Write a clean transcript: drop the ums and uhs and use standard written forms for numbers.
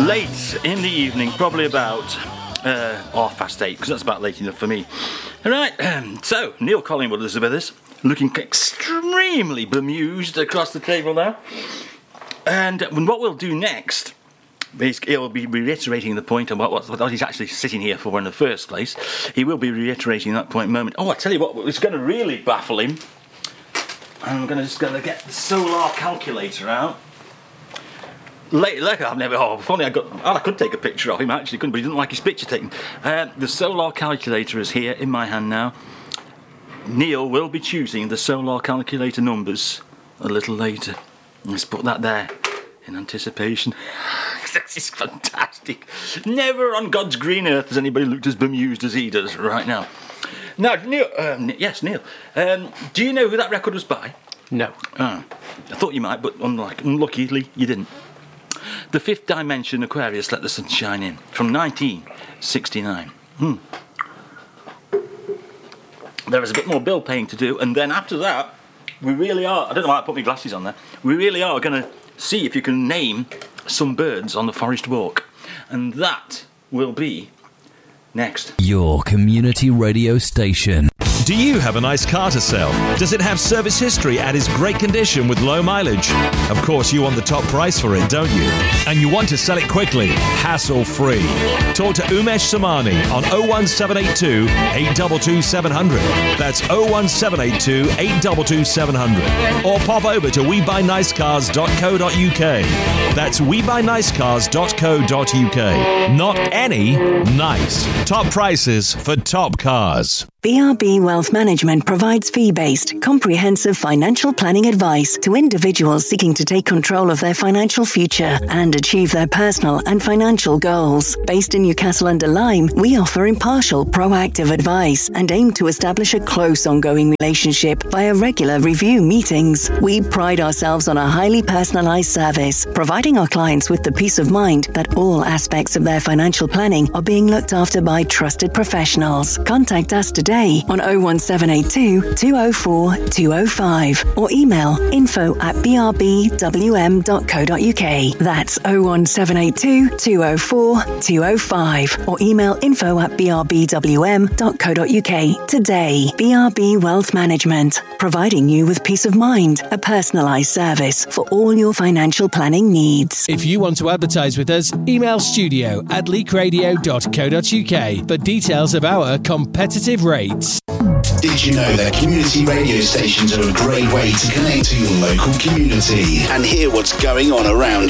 late in the evening, probably about 8:30, because that's about late enough for me. All right, so Neil Collingwood is with us, looking extremely bemused across the table now. And what we'll do next, he'll be reiterating the point about what he's actually sitting here for in the first place. He will be reiterating that point in a moment. Oh, I tell you what, it's going to really baffle him. I'm just going to get the solar calculator out. Later, I could take a picture of him actually, but he didn't like his picture taken. The solar calculator is here in my hand now. Neil will be choosing the solar calculator numbers a little later. Let's put that there in anticipation. This is fantastic. Never on God's green earth has anybody looked as bemused as he does right now. Now, Neil, yes, Neil, do you know who that record was by? No. I thought you might, but unluckily you didn't. The Fifth Dimension Aquarius Let the Sun Shine In, from 1969. There is a bit more bill paying to do, and then after that, we really are, I don't know why I put my glasses on there, we really are going to see if you can name some birds on the Forest Walk. And that will be next. Your community radio station. Do you have a nice car to sell? Does it have service history and is great condition with low mileage? Of course, you want the top price for it, don't you? And you want to sell it quickly, hassle-free. Talk to Umesh Samani on 01782 822 700. That's 01782 822 700. Or pop over to WeBuyNiceCars.co.uk. That's WeBuyNiceCars.co.uk. Not any, nice. Top prices for top cars. BRB Wealth Management provides fee-based, comprehensive financial planning advice to individuals seeking to take control of their financial future and achieve their personal and financial goals. Based in Newcastle-under-Lyme, we offer impartial, proactive advice and aim to establish a close, ongoing relationship via regular review meetings. We pride ourselves on a highly personalised service, providing our clients with the peace of mind that all aspects of their financial planning are being looked after by trusted professionals. Contact us today on 01782 204 205 or email info@brbwm.co.uk. That's 01782 204 205 or email info@brbwm.co.uk. Today, BRB Wealth Management, providing you with peace of mind, a personalised service for all your financial planning needs. If you want to advertise with us, email studio@leakradio.co.uk for details of our competitive rates. Did you know that community radio stations are a great way to connect to your local community and hear what's going on around